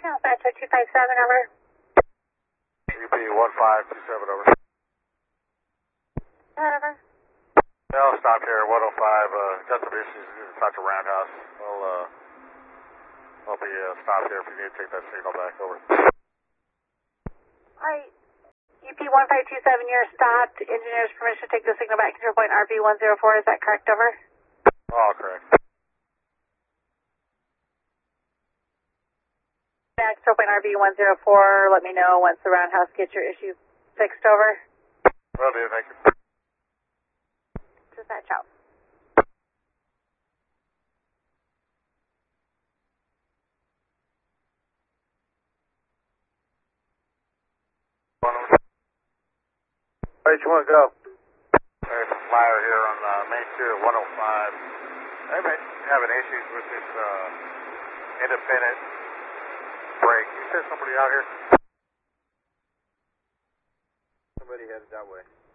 Dispatch 257, over. UP 1527, over. Over. I'll stop here, 105, got some issues, talk to Roundhouse. I'll be stopped here if you need to take that signal back, over. Hi, UP 1527, you're stopped. Engineer's permission to take the signal back to your point RV 104, is that correct, over? All correct. Back to point RV 104, let me know once the Roundhouse gets your issue fixed, over. Will do, thank you. Dispatch out. Where'd you want to go? There's a flyer here on Main Street at 105. They've been having issues with this independent brake. You send somebody out here? Somebody headed that way.